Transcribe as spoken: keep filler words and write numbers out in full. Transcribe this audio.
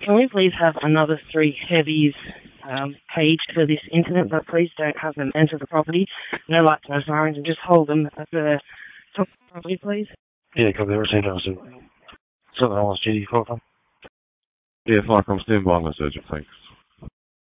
Can we please have another three heavies um, paged for this incident, but please don't have them enter the property. No lights, no sirens, and just hold them at the top of the property, please. Yeah, copy that. Received. Southern Islands G D, call from. Yeah, Flycom, stand by on the surgeon, thanks.